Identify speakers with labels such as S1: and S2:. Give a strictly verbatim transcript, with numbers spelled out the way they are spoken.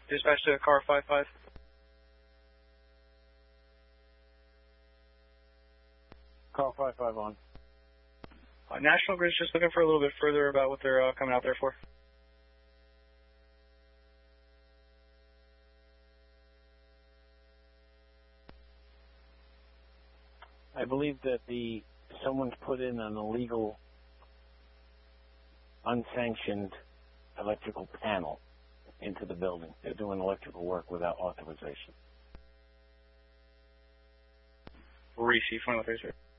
S1: Dispatch to car five five.
S2: Car five five on.
S1: Uh, National Grid's just looking for a little bit further about what they're uh, coming out there for.
S2: I believe that the someone's put in an illegal, unsanctioned electrical panel into the building. They're doing electrical work without authorization.
S1: Receive one oh three, sir.